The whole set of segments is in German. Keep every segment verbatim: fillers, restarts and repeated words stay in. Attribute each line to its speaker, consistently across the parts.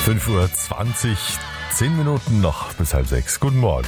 Speaker 1: fünf Uhr zwanzig, zehn Minuten noch bis halb sechs. Guten Morgen.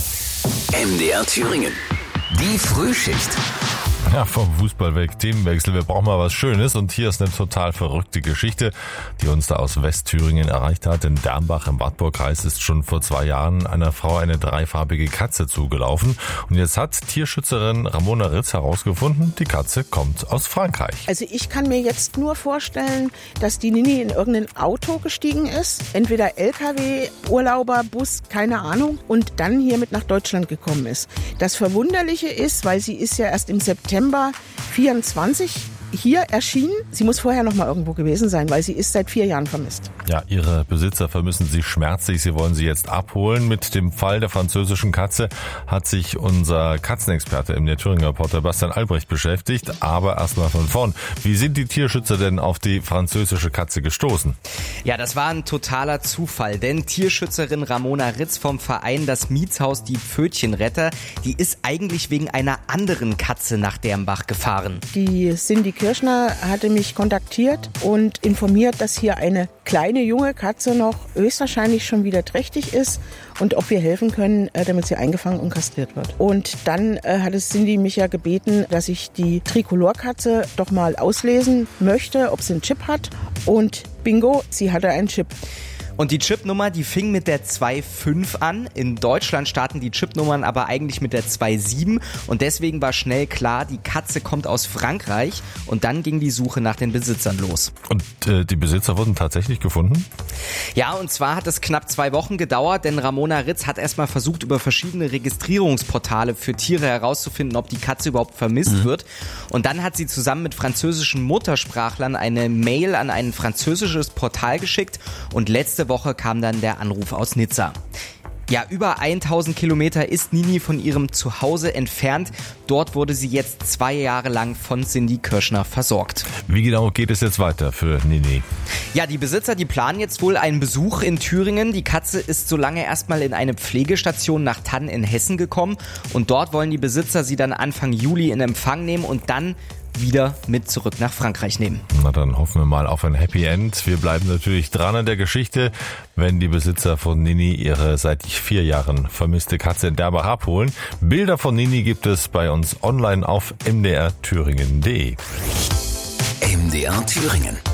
Speaker 2: M D R Thüringen. Die Frühschicht.
Speaker 1: Ja, vom Fußball weg, Themenwechsel. Wir brauchen mal was Schönes und hier ist eine total verrückte Geschichte, die uns da aus Westthüringen erreicht hat. In Dernbach im Wartburgkreis ist schon vor zwei Jahren einer Frau eine dreifarbige Katze zugelaufen. Und jetzt hat Tierschützerin Ramona Ritz herausgefunden, die Katze kommt aus Frankreich.
Speaker 3: Also ich kann mir jetzt nur vorstellen, dass die Nini in irgendein Auto gestiegen ist, entweder L K W, Urlauber, Bus, keine Ahnung, und dann hier mit nach Deutschland gekommen ist. Das Verwunderliche ist, weil sie ist ja erst im September vierundzwanzig hier erschienen. Sie muss vorher noch mal irgendwo gewesen sein, weil sie ist seit vier Jahren vermisst.
Speaker 1: Ja, ihre Besitzer vermissen sie schmerzlich. Sie wollen sie jetzt abholen. Mit dem Fall der französischen Katze hat sich unser Katzenexperte im Thüringer Reporter Bastian Albrecht beschäftigt. Aber erstmal von vorn. Wie sind die Tierschützer denn auf die französische Katze gestoßen?
Speaker 4: Ja, das war ein totaler Zufall, denn Tierschützerin Ramona Ritz vom Verein Das Mietshaus Die Pfötchenretter, die ist eigentlich wegen einer anderen Katze nach Dernbach gefahren.
Speaker 3: Die Cindy Kirschner hatte mich kontaktiert und informiert, dass hier eine kleine junge Katze noch höchstwahrscheinlich schon wieder trächtig ist und ob wir helfen können, damit sie eingefangen und kastriert wird. Und dann äh, hat es Cindy mich ja gebeten, dass ich die Tricolor-Katze doch mal auslesen möchte, ob sie einen Chip hat. Und bingo, sie hatte einen Chip.
Speaker 4: Und die Chipnummer, die fing mit der zwei fünf an. In Deutschland starten die Chipnummern aber eigentlich mit der zwei sieben. Und deswegen war schnell klar, die Katze kommt aus Frankreich. Und dann ging die Suche nach den Besitzern los.
Speaker 1: Und äh, die Besitzer wurden tatsächlich gefunden?
Speaker 4: Ja, und zwar hat es knapp zwei Wochen gedauert, denn Ramona Ritz hat erstmal versucht, über verschiedene Registrierungsportale für Tiere herauszufinden, ob die Katze überhaupt vermisst mhm. wird. Und dann hat sie zusammen mit französischen Muttersprachlern eine Mail an ein französisches Portal geschickt. Und letzte Woche kam dann der Anruf aus Nizza. Ja, über tausend Kilometer ist Nini von ihrem Zuhause entfernt. Dort wurde sie jetzt zwei Jahre lang von Cindy Kirschner versorgt.
Speaker 1: Wie genau geht es jetzt weiter für Nini?
Speaker 4: Ja, die Besitzer, die planen jetzt wohl einen Besuch in Thüringen. Die Katze ist so lange erstmal in eine Pflegestation nach Thann in Hessen gekommen. Und dort wollen die Besitzer sie dann Anfang Juli in Empfang nehmen und dann wieder mit zurück nach Frankreich nehmen.
Speaker 1: Na, dann hoffen wir mal auf ein Happy End. Wir bleiben natürlich dran an der Geschichte, wenn die Besitzer von Nini ihre seit vier Jahren vermisste Katze in Dernbach abholen. Bilder von Nini gibt es bei uns online auf m d r thüringen punkt d e.
Speaker 2: M D R Thüringen.